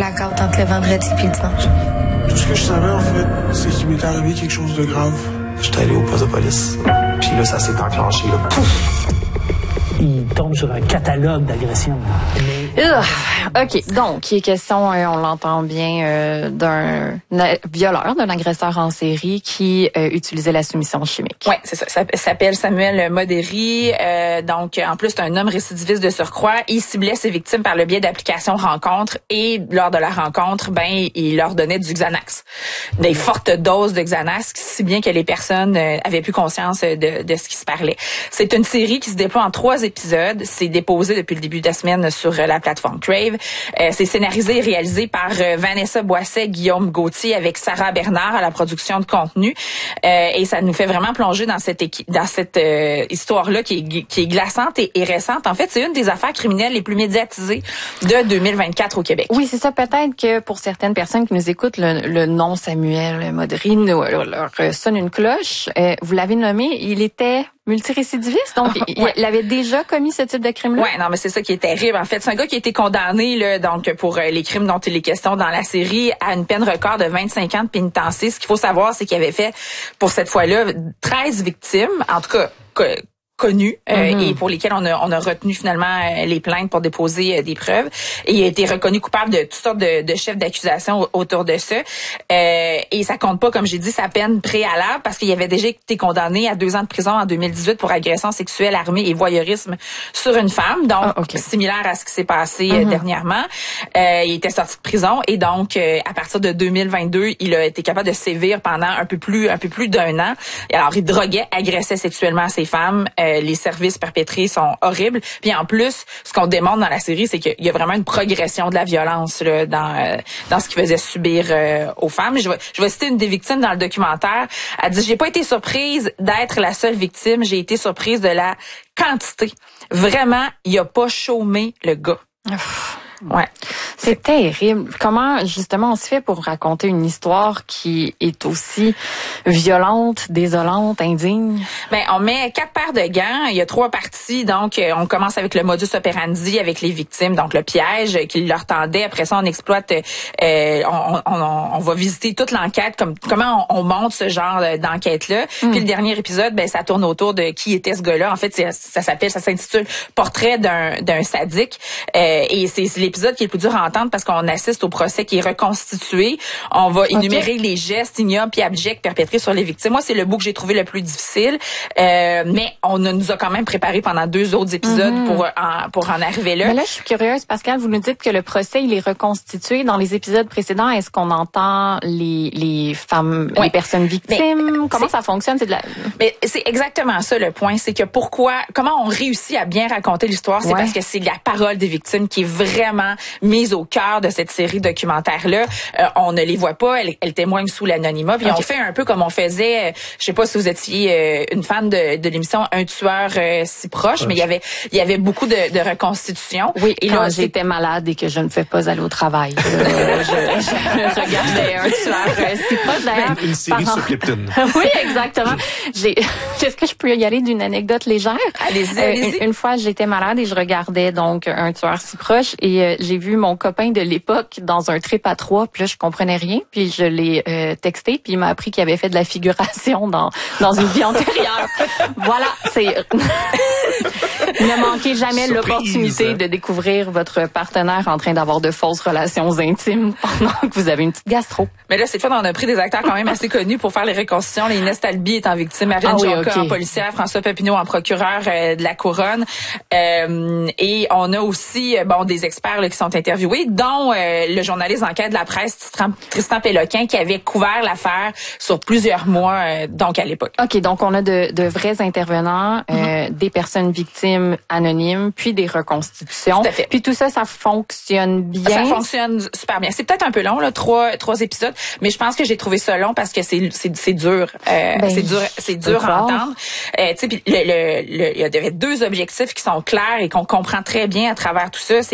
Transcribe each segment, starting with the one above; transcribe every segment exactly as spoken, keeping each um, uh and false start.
blackout entre le vendredi et le dimanche. Tout ce que je savais, en fait, c'est qu'il m'était arrivé quelque chose de grave. J'étais allé au poste de police. Puis là, ça s'est enclenché, là. Pouf! Il tombe sur un catalogue d'agressions. Euh, OK. Donc, il est question, euh, on l'entend bien, euh, d'un na- violeur, d'un agresseur en série qui euh, utilisait la soumission chimique. Oui, c'est ça. Ça s'appelle Samuel Modéry. Euh, donc, en plus, c'est un homme récidiviste de surcroît. Il ciblait ses victimes par le biais d'applications rencontres et lors de la rencontre, ben, il leur donnait du Xanax. Des fortes doses de Xanax, si bien que les personnes euh, avaient plus conscience de, de ce qui se parlait. C'est une série qui se déploie en trois épisodes. C'est déposé depuis le début de la semaine sur euh, la plateforme Crave. Euh, c'est scénarisé et réalisé par euh, Vanessa Boisset, Guillaume Gauthier avec Sarah Bernard à la production de contenu. Euh, et ça nous fait vraiment plonger dans cette équi- dans cette euh, histoire-là qui est, qui est glaçante et, et récente. En fait, c'est une des affaires criminelles les plus médiatisées de deux mille vingt-quatre au Québec. Oui, c'est ça. Peut-être que pour certaines personnes qui nous écoutent, le, le nom Samuel Modéry leur, leur sonne une cloche. Euh, vous l'avez nommé, il était multirécidiviste, donc Oh, il, ouais. il avait déjà commis ce type de crime-là? Ouais, non, mais c'est ça qui est terrible. En fait, c'est un gars qui a été condamné là, donc pour euh, les crimes dont il est question dans la série à une peine record de vingt-cinq ans de pénitencier. Ce qu'il faut savoir, c'est qu'il avait fait, pour cette fois-là, treize victimes, en tout cas co- connues, euh, Mm-hmm. et pour lesquelles on a, on a retenu finalement euh, les plaintes pour déposer euh, des preuves. Et il a été reconnu coupable de toutes sortes de, de chefs d'accusation autour de ça. Euh, et ça compte pas, comme j'ai dit, sa peine préalable parce qu'il avait déjà été condamné à deux ans de prison en deux mille dix-huit pour agression sexuelle armée et voyeurisme sur une femme. Donc, Ah, okay. similaire à ce qui s'est passé euh, Mm-hmm. dernièrement. Euh, il était sorti de prison et donc, euh, à partir de deux mille vingt-deux, il a été capable de sévir pendant un peu plus un peu plus d'un an. Et alors, il droguait, agressait sexuellement ses femmes. Euh, les services perpétrés sont horribles. Puis en plus, ce qu'on démontre dans la série, c'est qu'il y a vraiment une progression de la violence là, dans euh, dans ce qu'il faisait subir euh, aux femmes. Je vais, je vais citer une des victimes dans le documentaire. Elle dit, j'ai pas été surprise d'être la seule victime. J'ai été surprise de la quantité. Vraiment, il a pas chômé le gars. Ouais. C'est terrible. Comment, justement, on se fait pour raconter une histoire qui est aussi violente, désolante, indigne? Ben, on met quatre paires de gants. Il y a trois parties. Donc, euh, on commence avec le modus operandi avec les victimes. Donc, le piège qu'ils leur tendait. Après ça, on exploite, euh, on, on, on va visiter toute l'enquête, comme comment on, on monte ce genre d'enquête-là. Mm. Puis le dernier épisode, ben, ça tourne autour de qui était ce gars-là. En fait, c'est, ça s'appelle, ça s'intitule Portrait d'un, d'un sadique. Euh, et c'est, c'est l'épisode qui est le plus dur à entendre parce qu'on assiste au procès qui est reconstitué. On va énumérer okay. les gestes ignobles et abjects perpétrés sur les victimes. Moi, c'est le bout que j'ai trouvé le plus difficile. Euh, mais on nous a quand même préparé pendant deux autres épisodes mm-hmm. pour, en, pour en arriver là. Mais là, je suis curieuse, Pascal, vous nous dites que le procès, il est reconstitué. Dans les épisodes précédents, est-ce qu'on entend les, les femmes, ouais. les personnes victimes? Mais comment ça fonctionne? C'est de la... Mais c'est exactement ça le point. C'est que pourquoi, comment on réussit à bien raconter l'histoire, c'est ouais. parce que c'est la parole des victimes qui est vraiment mise au cœur de cette série documentaire-là. Euh, on ne les voit pas, elles, elles témoignent sous l'anonymat. Puis okay. on fait un peu comme on faisait, euh, je sais pas si vous étiez euh, une fan de, de l'émission Un tueur euh, si proche, okay. mais il y avait il y avait beaucoup de, de reconstitution. Oui, et quand là, j'étais malade et que je ne fais pas aller au travail, je, je, je regardais Un tueur euh, si proche. D'ailleurs, une série par... sur Clipton. Oui, exactement. J'ai... Est-ce que je peux y aller d'une anecdote légère? Allez-y, allez-y. Euh, une, une fois, j'étais malade et je regardais donc Un tueur si proche et euh, j'ai vu mon copain de l'époque dans un trip à trois, puis là, je comprenais rien, puis je l'ai euh, texté, puis il m'a appris qu'il avait fait de la figuration dans dans une vie antérieure. Voilà, c'est... Ne manquez jamais Surprise. l'opportunité de découvrir votre partenaire en train d'avoir de fausses relations intimes pendant que vous avez une petite gastro. Mais là, cette fois, on a pris des acteurs quand même assez connus pour faire les reconstitutions. Les Inès Talby étant victime, Marianne ah oui, Jonca okay. en policière, François Papineau en procureur euh, de la Couronne. Euh, et on a aussi bon des experts là, qui sont interviewés, dont euh, le journaliste d'enquête de la presse, Tristan, Tristan Péloquin, qui avait couvert l'affaire sur plusieurs mois, euh, donc à l'époque. OK, donc on a de, de vrais intervenants, euh, mm-hmm. des personnes victimes anonymes, puis des reconstitutions. Tout à fait. Puis tout ça, ça fonctionne bien. Ça fonctionne super bien. C'est peut-être un peu long, là, trois, trois épisodes, mais je pense que j'ai trouvé ça long parce que c'est, c'est, c'est dur. Euh, ben, c'est dur, c'est dur à entendre. Euh, tu sais, puis le, le, le, il y avait deux objectifs qui sont clairs et qu'on comprend très bien à travers tout ça, c'est qu'on veut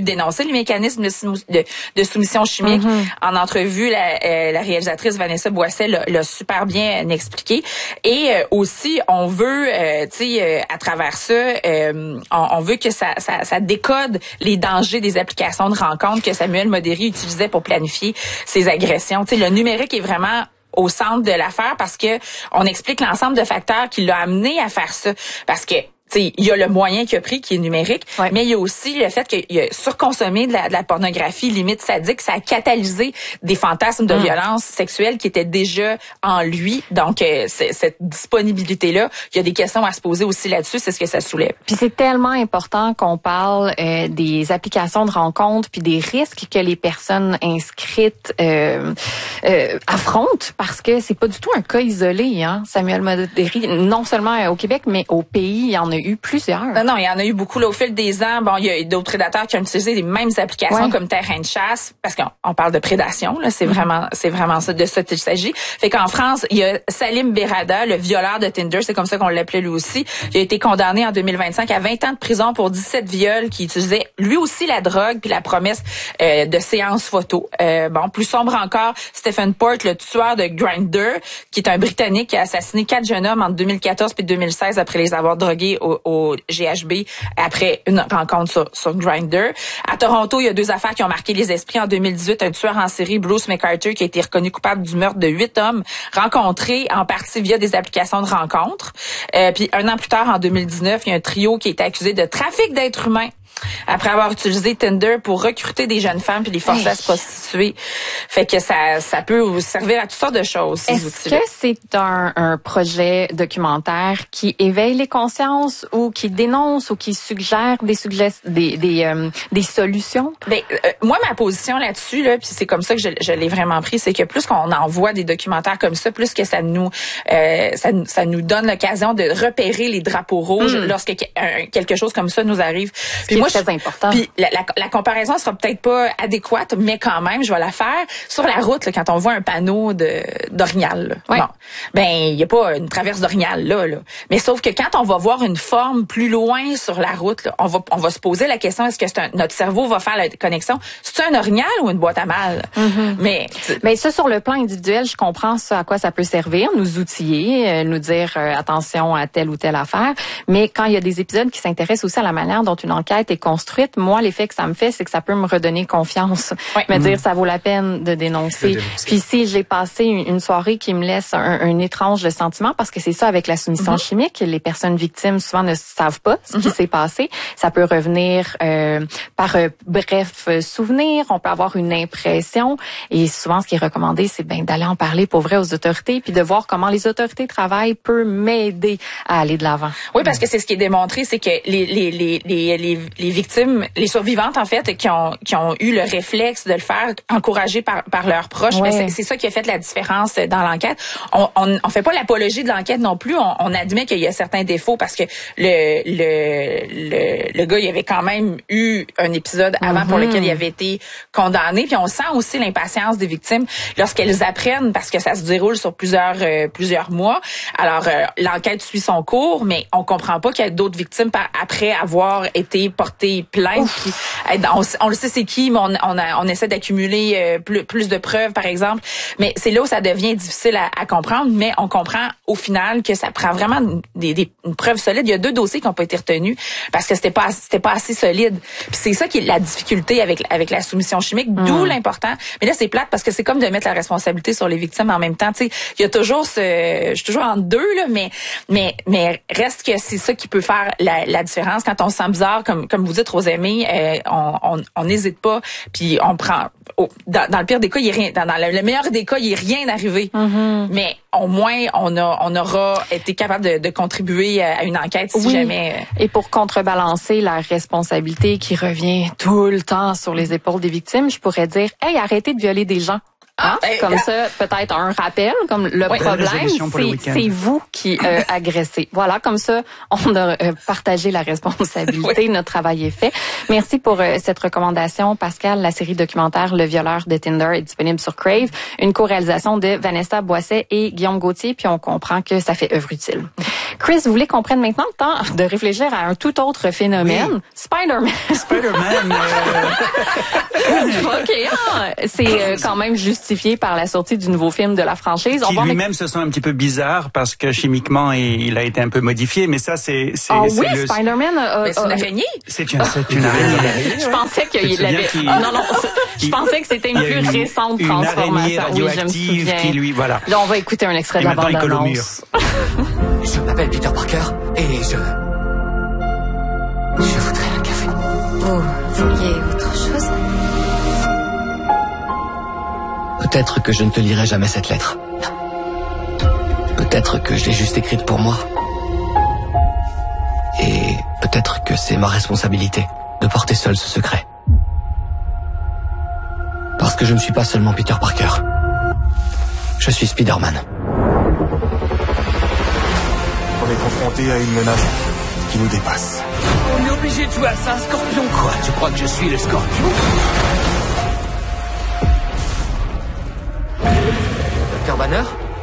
dénoncer les mécanismes de, de, de soumission chimique. Mm-hmm. En entrevue, la, euh, la réalisatrice Vanessa Boisset l'a, l'a super bien expliqué. Et euh, aussi, on veut, euh, tu sais, euh, à travers ça, euh, on, on veut que ça, ça, ça décode les dangers des applications de rencontres que Samuel Moderi utilisait pour planifier ses agressions. Tu sais, le numérique est vraiment au centre de l'affaire parce que on explique l'ensemble de facteurs qui l'ont amené à faire ça. Parce que il y a le moyen qu'il a pris qui est numérique, ouais. mais il y a aussi le fait qu'il a surconsommé de la, de la pornographie limite sadique. Ça a catalysé des fantasmes de mmh. violence sexuelle qui étaient déjà en lui. Donc, euh, cette disponibilité-là, il y a des questions à se poser aussi là-dessus. C'est ce que ça soulève. Puis c'est tellement important qu'on parle euh, des applications de rencontres puis des risques que les personnes inscrites euh, euh, affrontent parce que c'est pas du tout un cas isolé. Hein? Samuel Moderi, non seulement au Québec, mais au pays, il y en a eu plusieurs. Non, non, il y en a eu beaucoup là, au fil des ans. Bon, il y a d'autres prédateurs qui ont utilisé les mêmes applications ouais. comme terrain de chasse, parce qu'on on parle de prédation. Là, c'est mm-hmm. vraiment, c'est vraiment ça de ça qu'il s'agit. Fait qu'en France, il y a Salim Berrada, le violeur de Tinder, c'est comme ça qu'on l'appelait lui aussi. Il a été condamné en deux mille vingt-cinq à vingt ans de prison pour dix-sept viols, qui utilisait lui aussi la drogue puis la promesse euh, de séances photos. Euh, bon, plus sombre encore, Stephen Port, le tueur de Grindr, qui est un Britannique qui a assassiné quatre jeunes hommes entre deux mille quatorze puis deux mille seize après les avoir drogués au, au G H B après une rencontre sur, sur Grindr. À Toronto, il y a deux affaires qui ont marqué les esprits. En deux mille dix-huit, un tueur en série, Bruce McArthur, qui a été reconnu coupable du meurtre de huit hommes rencontrés en partie via des applications de rencontres. Euh, puis un an plus tard, en deux mille dix-neuf, il y a un trio qui a été accusé de trafic d'êtres humains après avoir utilisé Tinder pour recruter des jeunes femmes puis les forcer hey. à se prostituer. Fait que ça ça peut servir à toutes sortes de choses, ces Est-ce outils-là. que c'est un, un projet documentaire qui éveille les consciences ou qui dénonce ou qui suggère des suggest- des des, euh, des solutions? Ben euh, moi ma position là-dessus là, puis c'est comme ça que je, je l'ai vraiment pris, c'est que plus qu'on envoie des documentaires comme ça, plus que ça nous euh, ça, ça nous donne l'occasion de repérer les drapeaux rouges mm. lorsque un, quelque chose comme ça nous arrive. Puis moi, très important. Puis la, la, la comparaison sera peut-être pas adéquate, mais quand même, je vais la faire sur la route là, quand on voit un panneau de d'orignal. Ouais. Bon, ben il y a pas une traverse d'orignal là, là. Mais sauf que quand on va voir une forme plus loin sur la route, là, on va on va se poser la question, est-ce que c'est un, notre cerveau va faire la connexion, c'est un orignal ou une boîte à mal? Mm-hmm. Mais mais ça sur le plan individuel, je comprends ça à quoi ça peut servir, nous outiller, euh, nous dire euh, attention à telle ou telle affaire. Mais quand il y a des épisodes qui s'intéressent aussi à la manière dont une enquête est construite, moi, l'effet que ça me fait, c'est que ça peut me redonner confiance. Ouais. Me mmh. dire, ça vaut la peine de dénoncer. de dénoncer. Puis si j'ai passé une, une soirée qui me laisse un, un étrange sentiment, parce que c'est ça avec la soumission mmh. chimique, les personnes victimes souvent ne savent pas ce mmh. qui s'est passé. Ça peut revenir euh, par euh, bref souvenir. On peut avoir une impression. Et souvent, ce qui est recommandé, c'est ben d'aller en parler pour vrai aux autorités, puis de voir comment les autorités travaillent peut m'aider à aller de l'avant. Oui, parce que c'est ce qui est démontré, c'est que les les les les les, les victimes, les survivantes en fait, qui ont qui ont eu le réflexe de le faire, encouragés par par leurs proches, ouais. c'est, c'est ça qui a fait la différence dans l'enquête. On on, on fait pas l'apologie de l'enquête non plus. On, on admet qu'il y a certains défauts parce que le le le, le gars, il avait quand même eu un épisode avant mm-hmm. pour lequel il avait été condamné. Puis on sent aussi l'impatience des victimes lorsqu'elles apprennent, parce que ça se déroule sur plusieurs euh, plusieurs mois. Alors euh, l'enquête suit son cours, mais on comprend pas qu'il y a d'autres victimes par, après avoir été portées plainte. Puis, on, on le sait c'est qui, mais on, on, a, on essaie d'accumuler euh, plus, plus de preuves, par exemple. Mais c'est là où ça devient difficile à, à comprendre, mais on comprend au final que ça prend vraiment des, des une preuve solide. Il y a deux dossiers qui n'ont pas été retenus parce que c'était pas c'était pas assez solide. Puis c'est ça qui est la difficulté avec avec la soumission chimique, mmh. d'où l'important. Mais là c'est plate parce que c'est comme de mettre la responsabilité sur les victimes en même temps. Tu sais, il y a toujours ce, je suis toujours en deux là, mais mais mais reste que c'est ça qui peut faire la, la différence quand on se sent bizarre, comme comme vous dites, Rosemée, euh, on on n'hésite pas, puis on prend. Oh, dans, dans le pire des cas, il y a rien. Dans, dans le meilleur des cas, il est rien arrivé. Mm-hmm. Mais au moins, on a, on aura été capable de, de contribuer à une enquête si oui. jamais. Et pour contrebalancer la responsabilité qui revient tout le temps sur les épaules des victimes, je pourrais dire, hey, arrêtez de violer des gens. Hein? Ah, comme euh, ça, peut-être un rappel, comme le Oui. problème, Résolution pour le c'est, week-end. c'est vous qui euh, agressez. Voilà, comme ça, on a euh, partagé la responsabilité, Oui. notre travail est fait. Merci pour euh, cette recommandation, Pascal. La série documentaire Le violeur de Tinder est disponible sur Crave, une co-réalisation de Vanessa Boisset et Guillaume Gauthier, puis on comprend que ça fait œuvre utile. Chris, vous voulez qu'on prenne maintenant le temps de réfléchir à un tout autre phénomène? Oui. Spider-Man. Spider-Man, euh, OK, ah, c'est euh, quand même justifié par la sortie du nouveau film de la franchise. On qui va en lui-même se sent un petit peu bizarre parce que chimiquement il, il a été un peu modifié, mais ça c'est c'est, Ah c'est oui, le Spider-Man a, Mais c'est une a- araignée. c'est une c'est une araignée. je pensais Tu te qu'il souviens avait qu'il- non non, je il- pensais que c'était une il y a plus une- récente une araignée transformation. Oui, je me radioactive souviens. qui lui voilà. Là, on va écouter un extrait Et de la maintenant, il colle au mur. bande-annonce. Je m'appelle Peter Parker et je... Je voudrais un café. Vous vouliez autre chose? Peut-être que je ne te lirai jamais cette lettre. Peut-être que je l'ai juste écrite pour moi. Et peut-être que c'est ma responsabilité de porter seul ce secret. Parce que je ne suis pas seulement Peter Parker. Je suis Spider-Man. On est confronté à une menace qui nous dépasse. On est obligé de jouer à ça, Scorpion. Quoi? Tu crois que je suis le Scorpion? Docteur Banner?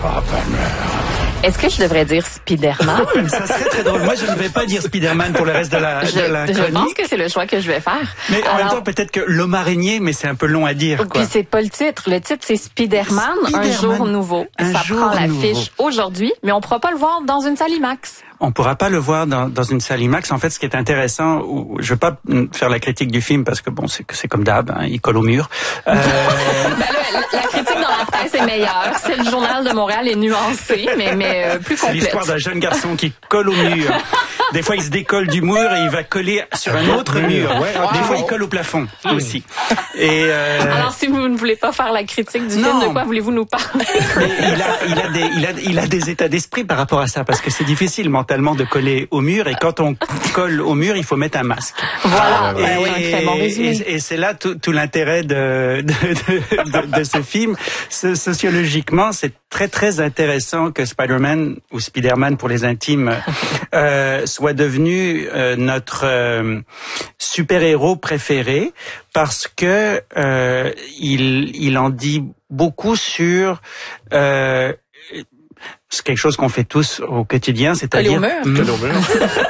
Est-ce que je devrais dire Spider-Man? Ça serait très drôle. Moi, je ne vais pas dire Spider-Man pour le reste de la, Je, de la je chronique. pense que c'est le choix que je vais faire. Mais en Alors, même temps, peut-être que l'homme araignée, mais c'est un peu long à dire, quoi. puis c'est pas le titre. Le titre, c'est Spider-Man, un Spider-Man, jour nouveau. un Ça jour prend nouveau. l'affiche aujourd'hui, mais on pourra pas le voir dans une salle IMAX. On pourra pas le voir dans, dans une salle IMAX. En fait, ce qui est intéressant, ou, je veux pas mm, faire la critique du film parce que bon, c'est que c'est comme d'hab, hein, il colle au mur. Euh, Ben là, la critique dans la presse est meilleure. Celle du Journal de Montréal est nuancée, mais, mais euh, plus c'est complète. l'histoire d'un jeune garçon qui colle au mur. Des fois, il se décolle du mur et il va coller sur un autre mur. Des fois, il colle au plafond aussi. Et euh, Alors, si vous ne voulez pas faire la critique du Non. film, de quoi voulez-vous nous parler? mais il a, il a des, il a, il a des états d'esprit par rapport à ça parce que c'est difficile mentalement de coller au mur et quand on colle au mur, il faut mettre un masque. Voilà, Et, Ben oui, un très bon résumé. et- et c'est là tout, tout l'intérêt de, de, de, de, de ce film. Ce- sociologiquement, c'est très très intéressant que Spider-Man ou Spider-Man pour les intimes euh, soit devenu euh, notre euh, super-héros préféré parce que euh, il, il en dit beaucoup sur euh, c'est quelque chose qu'on fait tous au quotidien, c'est-à-dire Coller au mur. Mm.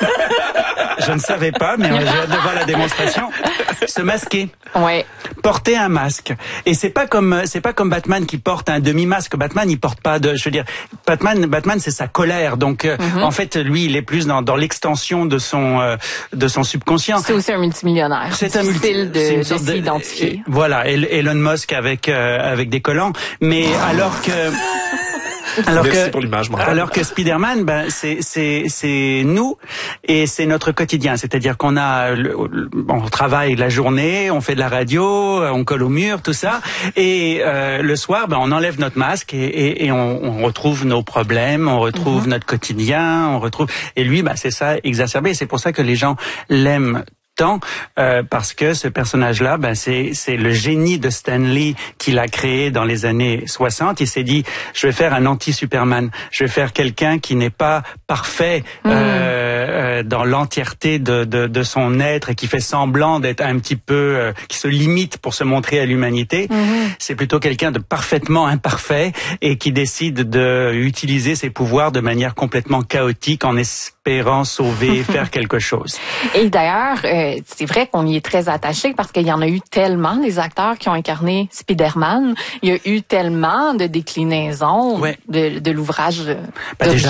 Je ne savais pas, mais j'ai hâte de voir la démonstration. Se masquer, Ouais. porter un masque. Et c'est pas comme c'est pas comme Batman qui porte un demi-masque. Batman, il porte pas de. Je veux dire, Batman, Batman, c'est sa colère. Donc, euh, Mm-hmm. en fait, lui, il est plus dans, dans l'extension de son euh, de son subconscient. C'est aussi un multimillionnaire. C'est un multi- difficile de, c'est une de sorte s'identifier. et- Voilà, El- Elon Musk avec euh, avec des collants. Mais alors que alors Merci que pour l'image, Marc. alors que Spider-Man, ben c'est c'est c'est nous et c'est notre quotidien. C'est-à-dire qu'on a le- le- on travaille la journée, on fait de la radio, on colle au mur, tout ça, et euh, le soir, ben on enlève notre masque et, et, et on, on retrouve nos problèmes, on retrouve notre quotidien, on retrouve. Et lui, ben c'est ça exacerbé. C'est pour ça que les gens l'aiment tant, euh, parce que ce personnage-là, ben c'est c'est le génie de Stan Lee qui l'a créé dans les années soixante. Il s'est dit, je vais faire un anti-Superman, je vais faire quelqu'un qui n'est pas parfait euh, euh, dans l'entièreté de, de de son être et qui fait semblant d'être un petit peu, euh, qui se limite pour se montrer à l'humanité. C'est plutôt quelqu'un de parfaitement imparfait et qui décide de utiliser ses pouvoirs de manière complètement chaotique en espérant sauver, faire quelque chose. Et d'ailleurs, euh, c'est vrai qu'on y est très attaché parce qu'il y en a eu tellement des acteurs qui ont incarné Spider-Man. Il y a eu tellement de déclinaisons Ouais. de, de l'ouvrage Ben déjà,